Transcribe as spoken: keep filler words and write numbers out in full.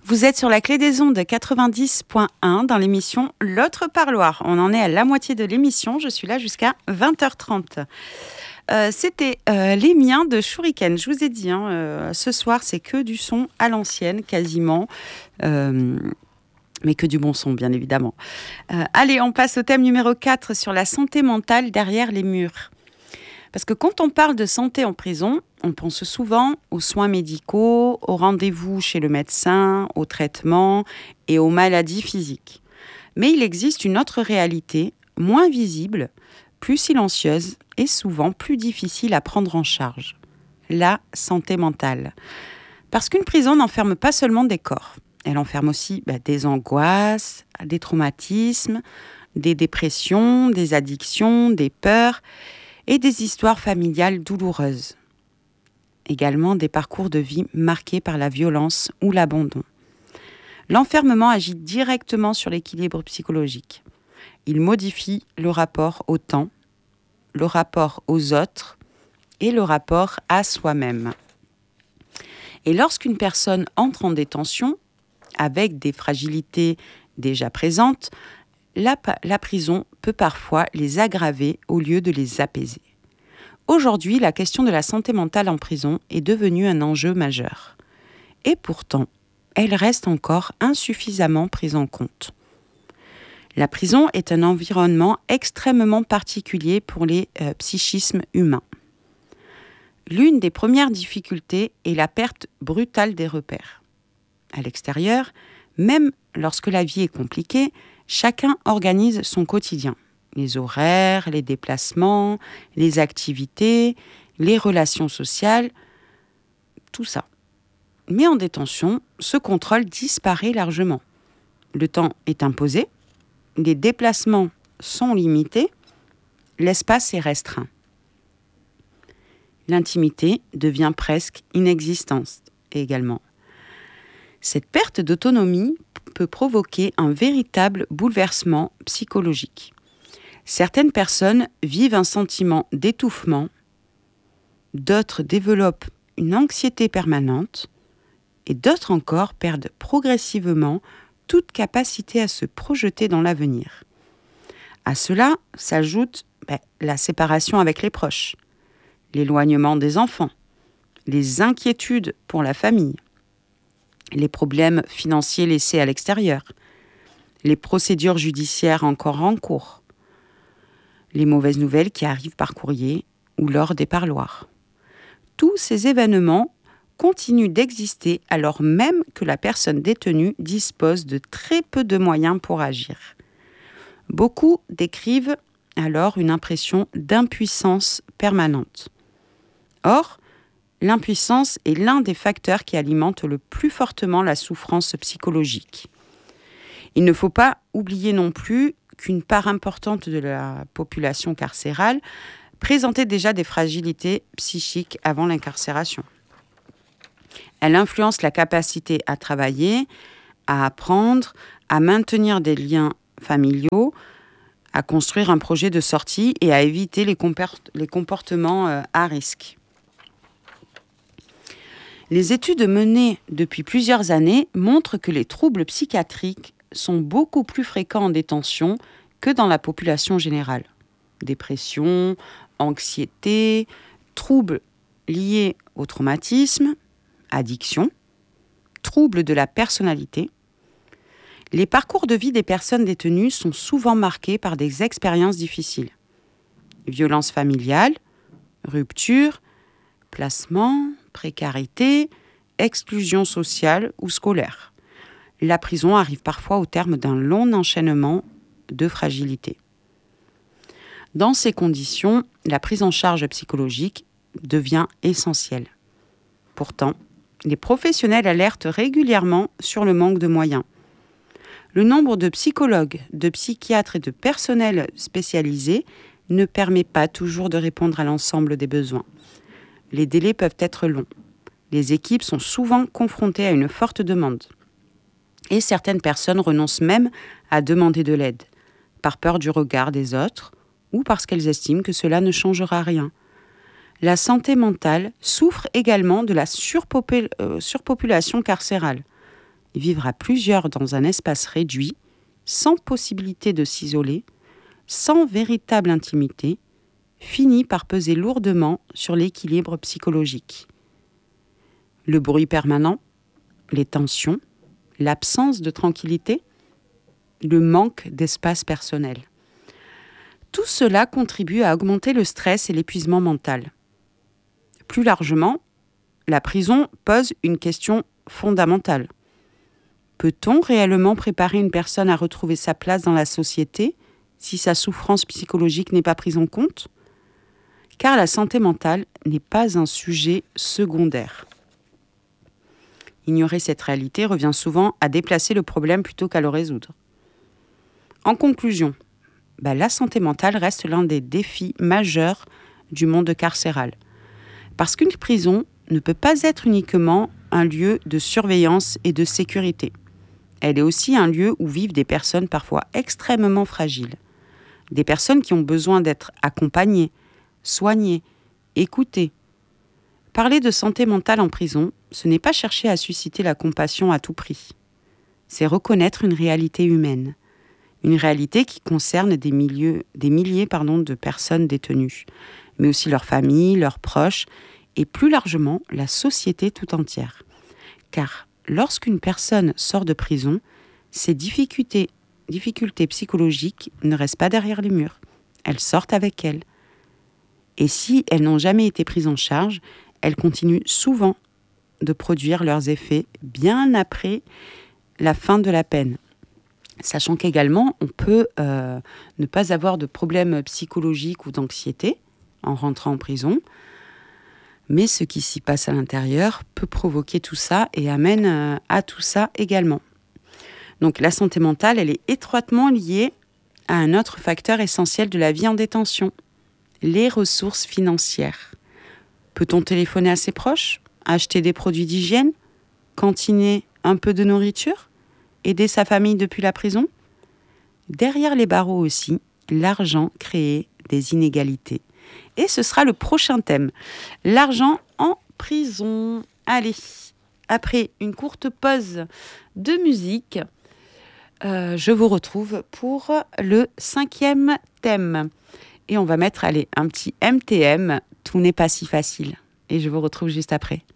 Vous êtes sur la clé des ondes quatre-vingt-dix point un dans l'émission L'autre parloir. On en est à la moitié de l'émission. Je suis là jusqu'à vingt heures trente. Euh, c'était euh, les miens de Shuriken. Je vous ai dit, hein, euh, ce soir, c'est que du son à l'ancienne, quasiment. Euh, mais que du bon son, bien évidemment. Euh, allez, on passe au thème numéro quatre sur la santé mentale derrière les murs. Parce que quand on parle de santé en prison, on pense souvent aux soins médicaux, aux rendez-vous chez le médecin, aux traitements et aux maladies physiques. Mais il existe une autre réalité, moins visible, plus silencieuse et souvent plus difficile à prendre en charge. La santé mentale. Parce qu'une prison n'enferme pas seulement des corps. Elle enferme aussi bah, des angoisses, des traumatismes, des dépressions, des addictions, des peurs et des histoires familiales douloureuses. Également des parcours de vie marqués par la violence ou l'abandon. L'enfermement agit directement sur l'équilibre psychologique. Il modifie le rapport au temps, le rapport aux autres et le rapport à soi-même. Et lorsqu'une personne entre en détention, avec des fragilités déjà présentes, la, la prison peut parfois les aggraver au lieu de les apaiser. Aujourd'hui, la question de la santé mentale en prison est devenue un enjeu majeur. Et pourtant, elle reste encore insuffisamment prise en compte. La prison est un environnement extrêmement particulier pour les euh, psychismes humains. L'une des premières difficultés est la perte brutale des repères. À l'extérieur, même lorsque la vie est compliquée, chacun organise son quotidien. Les horaires, les déplacements, les activités, les relations sociales, tout ça. Mais en détention, ce contrôle disparaît largement. Le temps est imposé, les déplacements sont limités, l'espace est restreint. L'intimité devient presque inexistante également. Cette perte d'autonomie peut provoquer un véritable bouleversement psychologique. Certaines personnes vivent un sentiment d'étouffement, d'autres développent une anxiété permanente et d'autres encore perdent progressivement toute capacité à se projeter dans l'avenir. À cela s'ajoute ben, la séparation avec les proches, l'éloignement des enfants, les inquiétudes pour la famille, les problèmes financiers laissés à l'extérieur, les procédures judiciaires encore en cours, les mauvaises nouvelles qui arrivent par courrier ou lors des parloirs. Tous ces événements continuent d'exister alors même que la personne détenue dispose de très peu de moyens pour agir. Beaucoup décrivent alors une impression d'impuissance permanente. Or, l'impuissance est l'un des facteurs qui alimente le plus fortement la souffrance psychologique. Il ne faut pas oublier non plus qu'une part importante de la population carcérale présentait déjà des fragilités psychiques avant l'incarcération. Elle influence la capacité à travailler, à apprendre, à maintenir des liens familiaux, à construire un projet de sortie et à éviter les, comport- les comportements à risque. Les études menées depuis plusieurs années montrent que les troubles psychiatriques sont beaucoup plus fréquents en détention que dans la population générale. Dépression, anxiété, troubles liés au traumatisme, addiction, troubles de la personnalité. Les parcours de vie des personnes détenues sont souvent marqués par des expériences difficiles. Violences familiales, rupture, placement, précarité, exclusion sociale ou scolaire. La prison arrive parfois au terme d'un long enchaînement de fragilité. Dans ces conditions, la prise en charge psychologique devient essentielle. Pourtant, les professionnels alertent régulièrement sur le manque de moyens. Le nombre de psychologues, de psychiatres et de personnels spécialisés ne permet pas toujours de répondre à l'ensemble des besoins. Les délais peuvent être longs. Les équipes sont souvent confrontées à une forte demande. Et certaines personnes renoncent même à demander de l'aide, par peur du regard des autres ou parce qu'elles estiment que cela ne changera rien. La santé mentale souffre également de la surpopul- euh, surpopulation carcérale. vivre à plusieurs dans un espace réduit, sans possibilité de s'isoler, sans véritable intimité, finit par peser lourdement sur l'équilibre psychologique. Le bruit permanent, les tensions, l'absence de tranquillité, le manque d'espace personnel. Tout cela contribue à augmenter le stress et l'épuisement mental. Plus largement, la prison pose une question fondamentale. Peut-on réellement préparer une personne à retrouver sa place dans la société si sa souffrance psychologique n'est pas prise en compte ? Car la santé mentale n'est pas un sujet secondaire. Ignorer cette réalité revient souvent à déplacer le problème plutôt qu'à le résoudre. En conclusion, bah, la santé mentale reste l'un des défis majeurs du monde carcéral. Parce qu'une prison ne peut pas être uniquement un lieu de surveillance et de sécurité. Elle est aussi un lieu où vivent des personnes parfois extrêmement fragiles. Des personnes qui ont besoin d'être accompagnées, soignées, écoutées. Parler de santé mentale en prison, ce n'est pas chercher à susciter la compassion à tout prix. C'est reconnaître une réalité humaine. Une réalité qui concerne des, milieux, des milliers pardon, de personnes détenues, mais aussi leurs familles, leurs proches, et plus largement la société tout entière. Car lorsqu'une personne sort de prison, ses difficultés, difficultés psychologiques ne restent pas derrière les murs. Elles sortent avec elles. Et si elles n'ont jamais été prises en charge, elles continuent souvent de produire leurs effets bien après la fin de la peine. Sachant qu'également, on peut euh, ne pas avoir de problèmes psychologiques ou d'anxiété en rentrant en prison, mais ce qui s'y passe à l'intérieur peut provoquer tout ça et amène euh, à tout ça également. Donc la santé mentale, elle est étroitement liée à un autre facteur essentiel de la vie en détention, les ressources financières. Peut-on téléphoner à ses proches, acheter des produits d'hygiène, cantiner un peu de nourriture, aider sa famille depuis la prison ? Derrière les barreaux aussi, l'argent crée des inégalités. Et ce sera le prochain thème, l'argent en prison. Allez, après une courte pause de musique, euh, je vous retrouve pour le cinquième thème. Et on va mettre, allez, un petit M T M, tout n'est pas si facile. Et je vous retrouve juste après.